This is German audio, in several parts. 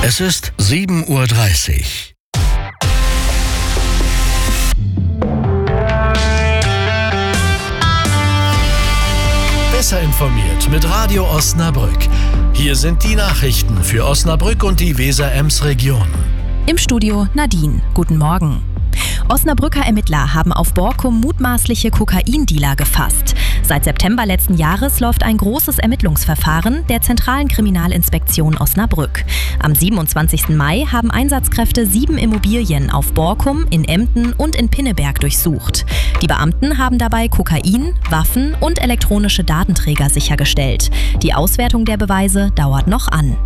Es ist 7:30 Uhr. Besser informiert mit Radio Osnabrück. Hier sind die Nachrichten für Osnabrück und die Weser-Ems-Region. Im Studio Nadine. Guten Morgen. Osnabrücker Ermittler haben auf Borkum mutmaßliche Kokaindealer gefasst. Seit September letzten Jahres läuft ein großes Ermittlungsverfahren der Zentralen Kriminalinspektion Osnabrück. Am 27. Mai haben Einsatzkräfte 7 Immobilien auf Borkum, in Emden und in Pinneberg durchsucht. Die Beamten haben dabei Kokain, Waffen und elektronische Datenträger sichergestellt. Die Auswertung der Beweise dauert noch an.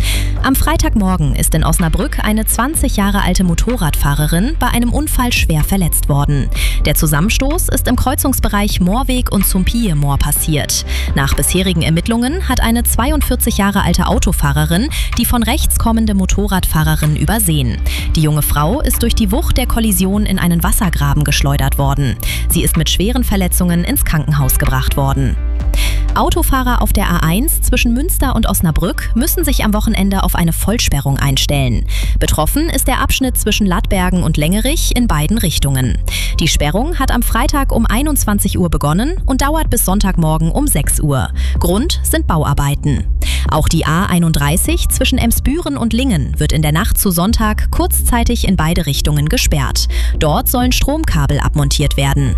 Am Freitagmorgen ist in Osnabrück eine 20 Jahre alte Motorradfahrerin bei einem Unfall schwer verletzt worden. Der Zusammenstoß ist im Kreuzungsbereich Moorweg und Zumpie-Moor passiert. Nach bisherigen Ermittlungen hat eine 42 Jahre alte Autofahrerin die von rechts kommende Motorradfahrerin übersehen. Die junge Frau ist durch die Wucht der Kollision in einen Wassergraben geschleudert worden. Sie ist mit schweren Verletzungen ins Krankenhaus gebracht worden. Autofahrer auf der A1 zwischen Münster und Osnabrück müssen sich am Wochenende auf eine Vollsperrung einstellen. Betroffen ist der Abschnitt zwischen Lattbergen und Lengerich in beiden Richtungen. Die Sperrung hat am Freitag um 21 Uhr begonnen und dauert bis Sonntagmorgen um 6 Uhr. Grund sind Bauarbeiten. Auch die A31 zwischen Emsbüren und Lingen wird in der Nacht zu Sonntag kurzzeitig in beide Richtungen gesperrt. Dort sollen Stromkabel abmontiert werden.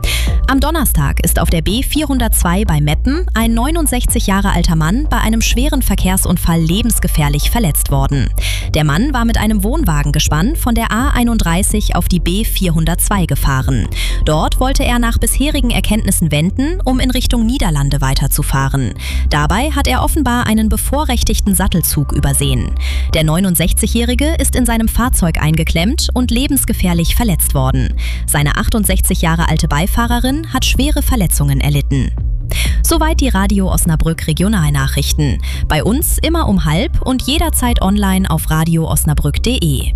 Am Donnerstag ist auf der B402 bei Meppen ein 69 Jahre alter Mann bei einem schweren Verkehrsunfall lebensgefährlich verletzt worden. Der Mann war mit einem Wohnwagengespann von der A31 auf die B402 gefahren. Dort wollte er nach bisherigen Erkenntnissen wenden, um in Richtung Niederlande weiterzufahren. Dabei hat er offenbar einen bevorrechtigten Sattelzug übersehen. Der 69-Jährige ist in seinem Fahrzeug eingeklemmt und lebensgefährlich verletzt worden. Seine 68 Jahre alte Beifahrerin hat schwere Verletzungen erlitten. Soweit die Radio Osnabrück Regionalnachrichten. Bei uns immer um 12:30 und jederzeit online auf radioosnabrück.de.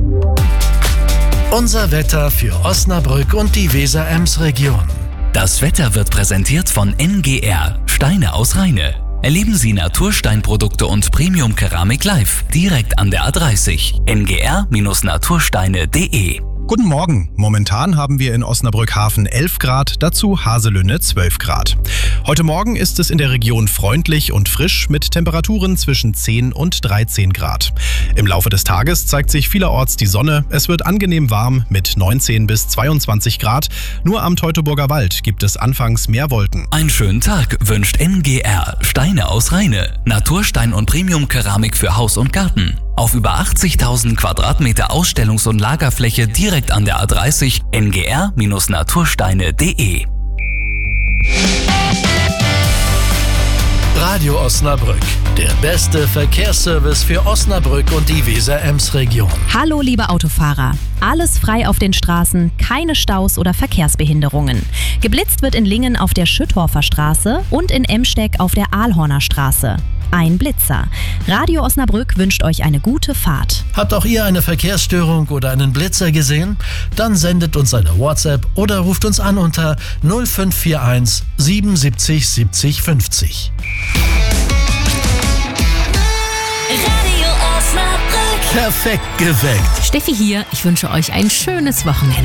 Unser Wetter für Osnabrück und die Weser-Ems-Region. Das Wetter wird präsentiert von NGR, Steine aus Rheine. Erleben Sie Natursteinprodukte und Premium-Keramik live, direkt an der A30. ngr-natursteine.de. Guten Morgen. Momentan haben wir in Osnabrück-Hafen 11 Grad, dazu Haselünne 12 Grad. Heute Morgen ist es in der Region freundlich und frisch mit Temperaturen zwischen 10 und 13 Grad. Im Laufe des Tages zeigt sich vielerorts die Sonne. Es wird angenehm warm mit 19 bis 22 Grad. Nur am Teutoburger Wald gibt es anfangs mehr Wolken. Einen schönen Tag wünscht NGR, Steine aus Rheine. Naturstein und Premium-Keramik für Haus und Garten. Auf über 80.000 Quadratmeter Ausstellungs- und Lagerfläche direkt an der A30 ngr-natursteine.de. Radio Osnabrück, der beste Verkehrsservice für Osnabrück und die Weser-Ems-Region. Hallo liebe Autofahrer. Alles frei auf den Straßen, keine Staus oder Verkehrsbehinderungen. Geblitzt wird in Lingen auf der Schüttorfer Straße und in Emsteck auf der Ahlhorner Straße. Ein Blitzer. Radio Osnabrück wünscht euch eine gute Fahrt. Habt auch ihr eine Verkehrsstörung oder einen Blitzer gesehen? Dann sendet uns eine WhatsApp oder ruft uns an unter 0541 77 70 50. Radio Osnabrück. Perfekt geweckt. Steffi hier, ich wünsche euch ein schönes Wochenende.